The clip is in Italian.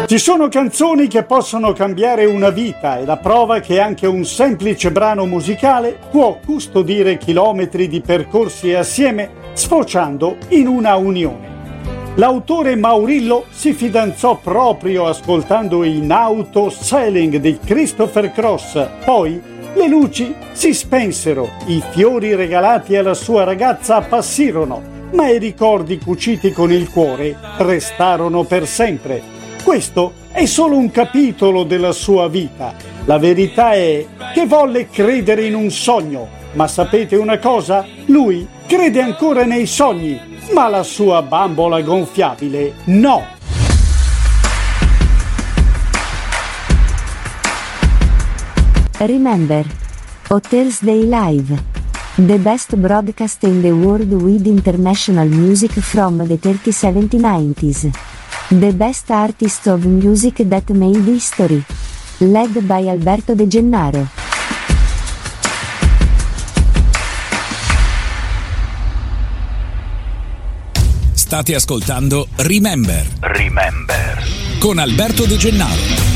Ci sono canzoni che possono cambiare una vita e la prova che anche un semplice brano musicale può custodire chilometri di percorsi assieme, sfociando in una unione. L'autore Maurillo si fidanzò proprio ascoltando In Auto Sailing di Christopher Cross. Poi le luci si spensero, i fiori regalati alla sua ragazza appassirono, ma i ricordi cuciti con il cuore restarono per sempre. Questo è solo un capitolo della sua vita. La verità è che volle credere in un sogno, ma sapete una cosa? Lui crede ancora nei sogni, ma la sua bambola gonfiabile no. Remember. Hotels Day Live. The best broadcast in the world with international music from the 30s and 90s. The best artists of music that made history. Led by Alberto De Gennaro. State ascoltando Remember con Alberto De Gennaro.